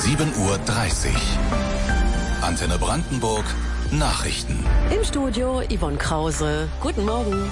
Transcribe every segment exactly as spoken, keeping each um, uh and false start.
sieben Uhr dreißig. Antenne Brandenburg, Nachrichten. Im Studio Yvonne Krause. Guten Morgen.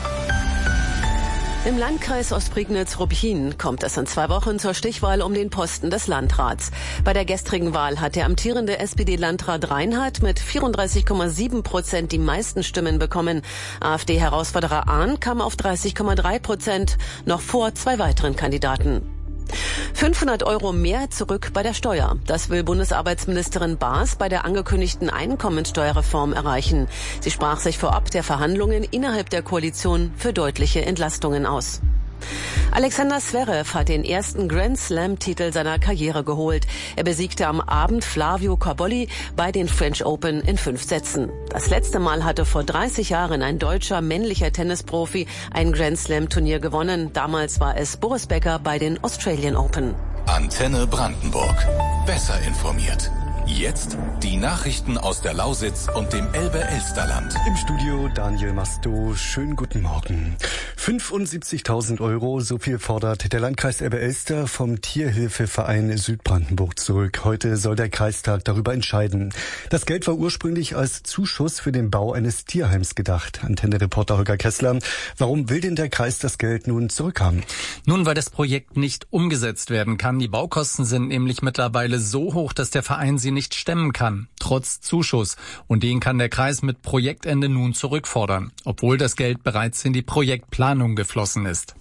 Im Landkreis Ostprignitz-Ruppin kommt es in zwei Wochen zur Stichwahl um den Posten des Landrats. Bei der gestrigen Wahl hat der amtierende S P D-Landrat Reinhardt mit vierunddreißig Komma sieben Prozent die meisten Stimmen bekommen. AfD-Herausforderer Ahn kam auf dreißig Komma drei Prozent, noch vor zwei weiteren Kandidaten. fünfhundert Euro mehr zurück bei der Steuer. Das will Bundesarbeitsministerin Baas bei der angekündigten Einkommensteuerreform erreichen. Sie sprach sich vorab der Verhandlungen innerhalb der Koalition für deutliche Entlastungen aus. Alexander Zverev hat den ersten Grand Slam-Titel seiner Karriere geholt. Er besiegte am Abend Flavio Cobolli bei den French Open in fünf Sätzen. Das letzte Mal hatte vor dreißig Jahren ein deutscher männlicher Tennisprofi ein Grand Slam-Turnier gewonnen. Damals war es Boris Becker bei den Australian Open. Antenne Brandenburg. Besser informiert. Jetzt die Nachrichten aus der Lausitz und dem Elbe-Elsterland. Im Studio Daniel Masto. Schönen guten Morgen. fünfundsiebzigtausend Euro, so viel fordert der Landkreis Elbe-Elster vom Tierhilfeverein Südbrandenburg zurück. Heute soll der Kreistag darüber entscheiden. Das Geld war ursprünglich als Zuschuss für den Bau eines Tierheims gedacht. Antenne-Reporter Holger Kessler. Warum will denn der Kreis das Geld nun zurückhaben? Nun, weil das Projekt nicht umgesetzt werden kann. Die Baukosten sind nämlich mittlerweile so hoch, dass der Verein sie nicht stemmen kann, trotz Zuschuss. Und den kann der Kreis mit Projektende nun zurückfordern, obwohl das Geld bereits in die Projektplanung geflossen ist.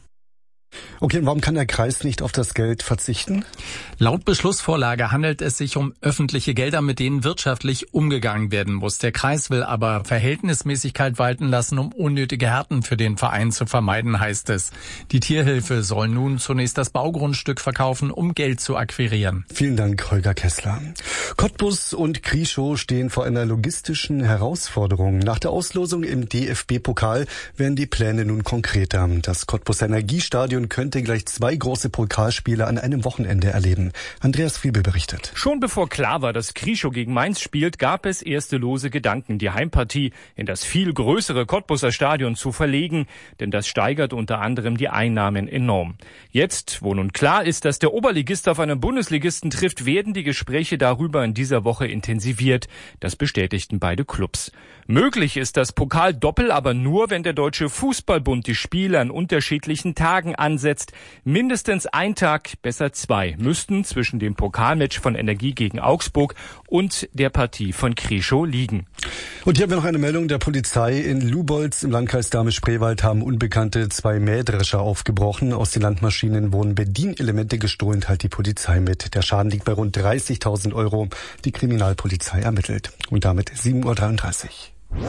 Okay, und warum kann der Kreis nicht auf das Geld verzichten? Laut Beschlussvorlage handelt es sich um öffentliche Gelder, mit denen wirtschaftlich umgegangen werden muss. Der Kreis will aber Verhältnismäßigkeit walten lassen, um unnötige Härten für den Verein zu vermeiden, heißt es. Die Tierhilfe soll nun zunächst das Baugrundstück verkaufen, um Geld zu akquirieren. Vielen Dank, Holger Kessler. Cottbus und Krieschow stehen vor einer logistischen Herausforderung. Nach der Auslosung im D F B-Pokal werden die Pläne nun konkreter. Das Cottbuser Energiestadion könnte gleich zwei große Pokalspiele an einem Wochenende erleben. Andreas Friebe berichtet. Schon bevor klar war, dass Krieschow gegen Mainz spielt, gab es erste lose Gedanken, die Heimpartie in das viel größere Cottbuser Stadion zu verlegen, denn das steigert unter anderem die Einnahmen enorm. Jetzt, wo nun klar ist, dass der Oberligist auf einen Bundesligisten trifft, werden die Gespräche darüber in dieser Woche intensiviert. Das bestätigten beide Clubs. Möglich ist das Pokaldoppel aber nur, wenn der Deutsche Fußballbund die Spiele an unterschiedlichen Tagen ansetzt. Mindestens ein Tag, besser zwei, müssten zwischen dem Pokalmatch von Energie gegen Augsburg und der Partie von Krieschow liegen. Und hier haben wir noch eine Meldung der Polizei. In Lubolz im Landkreis Dahme-Spreewald haben Unbekannte zwei Mähdrescher aufgebrochen. Aus den Landmaschinen wurden Bedienelemente gestohlen, teilt die Polizei mit. Der Schaden liegt bei rund dreißigtausend Euro. Die Kriminalpolizei ermittelt. Und damit sieben Uhr dreiunddreißig.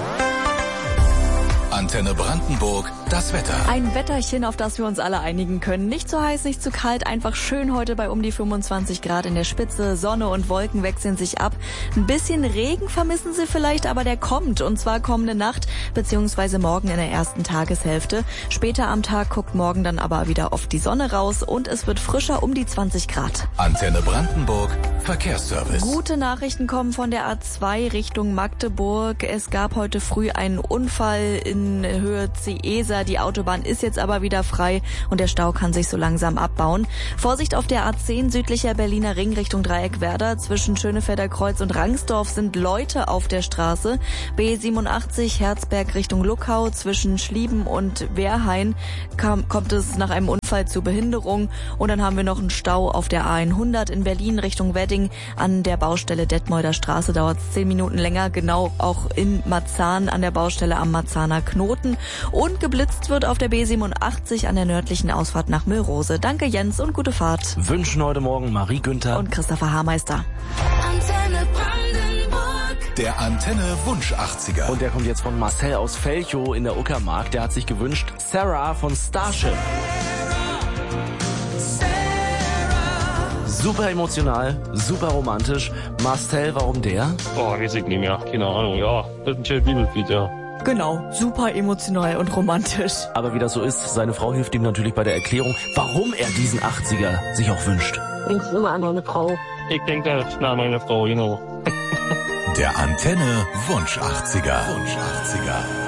Antenne Brandenburg, das Wetter. Ein Wetterchen, auf das wir uns alle einigen können. Nicht zu heiß, nicht zu kalt, einfach schön heute bei um die fünfundzwanzig Grad in der Spitze. Sonne und Wolken wechseln sich ab. Ein bisschen Regen vermissen Sie vielleicht, aber der kommt. Und zwar kommende Nacht bzw. morgen in der ersten Tageshälfte. Später am Tag guckt morgen dann aber wieder oft die Sonne raus und es wird frischer um die zwanzig Grad. Antenne Brandenburg, Verkehrsservice. Gute Nachrichten kommen von der A zwei Richtung Magdeburg. Es gab heute früh einen Unfall in Höhe Ciesa. Die Autobahn ist jetzt aber wieder frei und der Stau kann sich so langsam abbauen. Vorsicht auf der A zehn südlicher Berliner Ring Richtung Dreieckwerder. Zwischen Schönefelder Kreuz und Rangsdorf sind Leute auf der Straße. B siebenundachtzig Herzberg Richtung Luckau. Zwischen Schlieben und Wehrhain kam, kommt es nach einem Unfall zu Behinderung. Und dann haben wir noch einen Stau auf der A hundert in Berlin Richtung Wedding. An der Baustelle Detmolder Straße dauert es zehn Minuten länger. Genau auch in Marzahn an der Baustelle am Marzahner Knoten. Und geblitzt wird auf der B siebenundachtzig an der nördlichen Ausfahrt nach Müllrose. Danke Jens und gute Fahrt. Wünschen heute Morgen Marie Günther und Christopher Haarmeister. Antenne Brandenburg. Der Antenne Wunsch achtziger. Und der kommt jetzt von Marcel aus Velchow in der Uckermark. Der hat sich gewünscht Sarah von Starship. Super emotional, super romantisch. Marcel, warum der? Oh, weiß ich nicht mehr. Keine Ahnung. Ja, das ist ein schönes Bibellied, ja. Genau, super emotional und romantisch. Aber wie das so ist, seine Frau hilft ihm natürlich bei der Erklärung, warum er diesen achtziger sich auch wünscht. Denkst du immer an deine Frau? Ich denke an meine Frau, genau. Der Antenne Wunsch achtziger. Wunsch achtziger.